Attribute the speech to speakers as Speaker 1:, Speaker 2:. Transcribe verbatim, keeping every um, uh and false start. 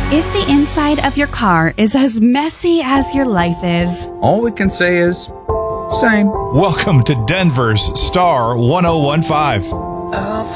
Speaker 1: If the inside of your car is as messy as your life is,
Speaker 2: all we can say is, same.
Speaker 3: Welcome to Denver's Star one oh one five.